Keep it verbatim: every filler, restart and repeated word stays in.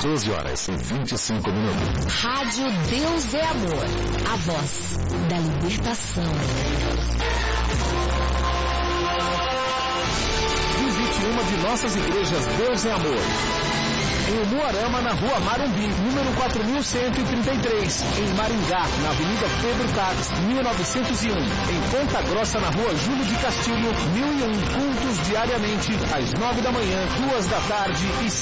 doze horas e vinte e cinco minutos. Rádio Deus é Amor, a voz da libertação. Visite uma de nossas igrejas Deus é Amor. Em Umuarama, na rua Marumbi, número quatro mil cento e trinta e três. Em Maringá, na avenida Pedro Taques, mil novecentos e um. Em Ponta Grossa, na rua Júlio de Castilho, mil e um. Cultos diariamente, às nove da manhã, duas da tarde e